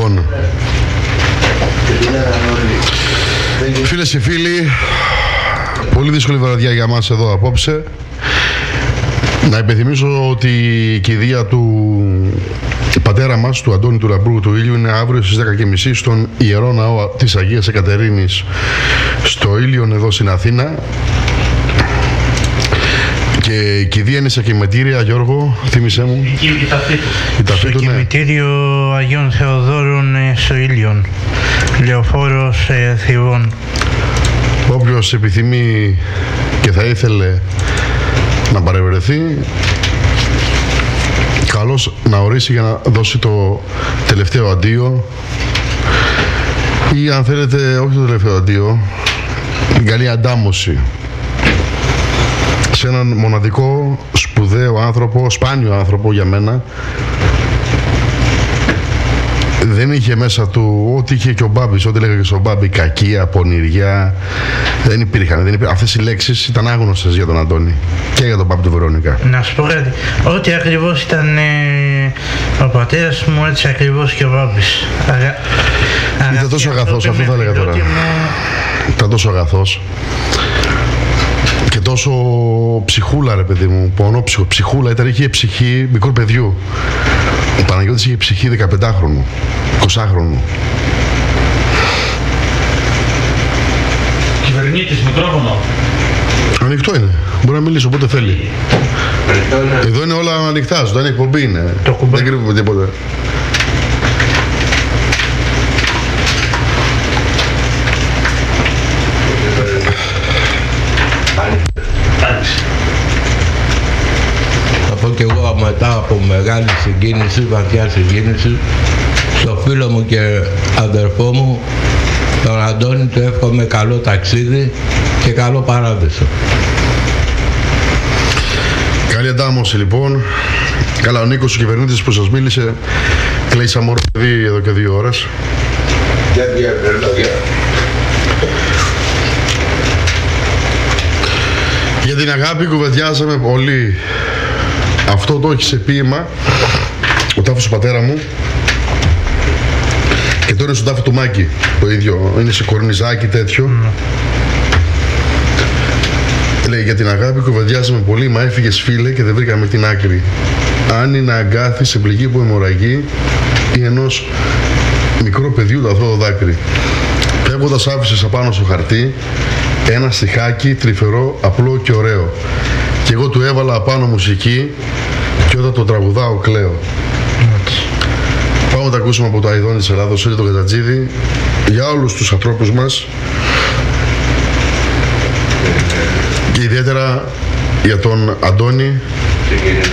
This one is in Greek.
Λοιπόν, φίλες και φίλοι, πολύ δύσκολη βραδιά για μας εδώ απόψε. Να υπενθυμίσω ότι η κηδεία του πατέρα μας, του Αντώνη του Λαμπρούγου του Ήλιου, είναι αύριο στις 10:30 στον Ιερό Ναό της Αγίας Εκατερίνης στο Ήλιον εδώ στην Αθήνα. Και η κηδεία είναι σε κημητήρια, Γιώργο, θύμισέ μου. Η ταφή του. Στο κημητήριο Αγίων Θεοδόρων στο Ήλιον, Λεωφόρος Θηβών. Όποιος επιθυμεί και θα ήθελε να παρευρεθεί, καλώς να ορίσει για να δώσει το τελευταίο αντίο, ή αν θέλετε όχι το τελευταίο αντίο, την καλή αντάμωση σε έναν μοναδικό, σπουδαίο άνθρωπο, σπάνιο άνθρωπο για μένα. Δεν είχε μέσα του ό,τι είχε και ο Μπάμπης, ό,τι λέγανε και στον Μπάμπη, κακία, πονηριά. Δεν υπήρχαν. Αυτές οι λέξεις ήταν άγνωστες για τον Αντώνη και για τον Μπάμπη του Βερόνικα. Να σου πω κάτι. Ό,τι ακριβώς ήταν ο πατέρας μου, έτσι ακριβώς και ο Μπάμπης. Ήταν τόσο αγαθός, αυτό θα έλεγα τώρα. Ήταν τόσο αγαθός. Και τόσο ψυχούλα, ρε παιδί μου, πονόψυχο, ψυχούλα, είχε ψυχή μικρού παιδιού. Ο Παναγιώτης είχε ψυχή 15χρονου, 20χρονου. Κυβερνήτης, μικρόφωνο. Ανοιχτό είναι, μπορεί να μιλήσει όποτε θέλει. Εδώ είναι όλα ανοιχτά, ζωντανή εκπομπή είναι. Δεν κρύβουμε τίποτα. Θα πω και εγώ μετά από μεγάλη συγκίνηση, βαθιά συγκίνηση, στο φίλο μου και αδερφό μου, τον Αντώνη, του εύχομαι καλό ταξίδι και καλό παράδεισο. Καλή αντάμωση λοιπόν. Καλά, ο Νίκος, ο κυβερνήτης που σας μίλησε, κλαίει σαν μωρό παιδί εδώ και 2 ώρες. Για την αγάπη κουβεντιάσαμε πολύ. Αυτό το έχει σε ποίημα ο τάφος του πατέρα μου, και τώρα είναι στον τάφο του Μάκη το ίδιο, είναι σε κορνιζάκι τέτοιο. Λέει, για την αγάπη κουβεντιάσαμε πολύ, μα έφυγες φίλε και δεν βρήκαμε την άκρη. Αν είναι αγκάθι σε πληγή που αιμορραγεί ή ενός μικρού παιδιού το αθώο δάκρυ. Φεύγοντας άφησες απάνω στο χαρτί ένα στιχάκι τρυφερό, απλό και ωραίο. Και εγώ του έβαλα απάνω μουσική και όταν το τραγουδάω κλαίω. Πάμε να τα ακούσουμε από το Αηδόνι της Ελλάδος, το Κατατζίδη, για όλους τους ανθρώπους μας και ιδιαίτερα για τον Αντώνη.